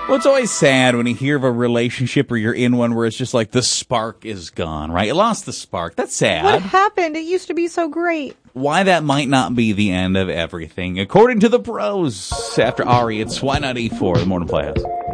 Well, it's always sad when you hear of a relationship or you're in one where it's just like the spark is gone, right? You lost the spark. That's sad. What happened? It used to be so great. Why that might not be the end of everything. According to the pros, after Ari, it's Why Not E4, the Morning Playhouse.